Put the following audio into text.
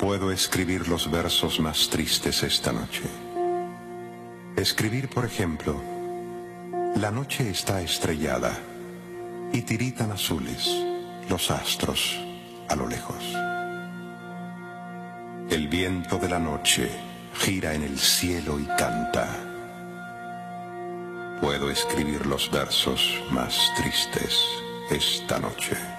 Puedo escribir los versos más tristes esta noche. Escribir, por ejemplo, la noche está estrellada y tiritan azules los astros a lo lejos. El viento de la noche gira en el cielo y canta. Puedo escribir los versos más tristes esta noche.